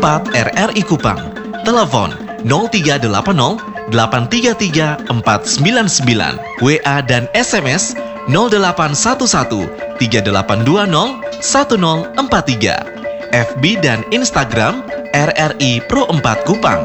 4 RRI Kupang. Telepon 0380 833 499, WA dan SMS 0811 3820 1043, FB dan Instagram RRI Pro 4 Kupang.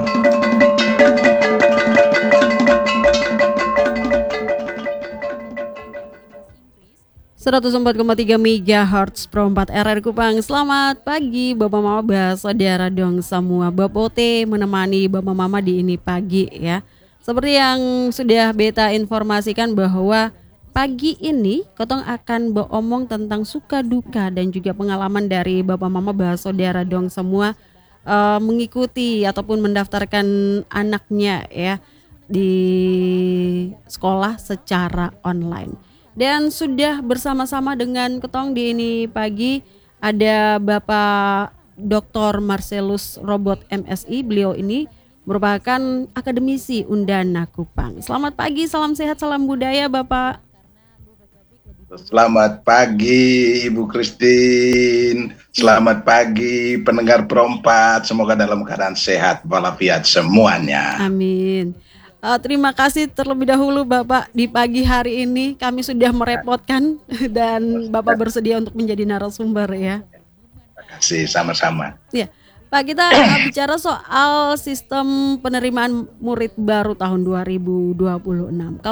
104,3 MHz Pro 4 RRI Kupang. Selamat pagi Bapak Mama, saudara dong semua. Bapote menemani Bapak Mama di ini pagi ya. Seperti yang sudah beta informasikan bahwa pagi ini Kotong akan beromong tentang suka duka dan juga pengalaman dari Bapak Mama saudara dong semua mengikuti ataupun mendaftarkan anaknya ya di sekolah secara online. Dan sudah bersama-sama dengan Ketong di ini pagi ada Bapak Dr. Marcelus Robot MSI. Beliau ini merupakan akademisi Undana Kupang. Selamat pagi, salam sehat, salam budaya Bapak. Selamat pagi Ibu Christine. Selamat pagi pendengar Pro 4. Semoga dalam keadaan sehat walafiat semuanya. Amin. Terima kasih terlebih dahulu Bapak di pagi hari ini kami sudah merepotkan dan Bapak bersedia untuk menjadi narasumber ya. Terima kasih sama-sama. Ya, Pak, kita bicara soal sistem penerimaan murid baru tahun 2026.